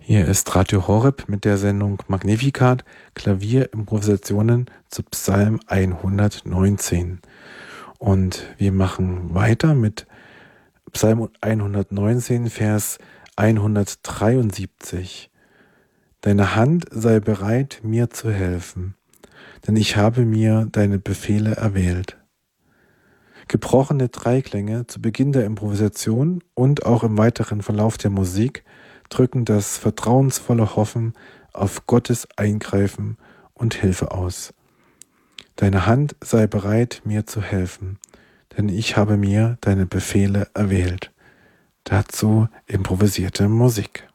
Hier ist Radio Horeb mit der Sendung Magnificat, Klavierimprovisationen zu Psalm 119. Und wir machen weiter mit Psalm 119, Vers 173. Deine Hand sei bereit, mir zu helfen, denn ich habe mir deine Befehle erwählt. Gebrochene Dreiklänge zu Beginn der Improvisation und auch im weiteren Verlauf der Musik drücken das vertrauensvolle Hoffen auf Gottes Eingreifen und Hilfe aus. Deine Hand sei bereit, mir zu helfen, denn ich habe mir deine Befehle erwählt. Dazu improvisierte Musik.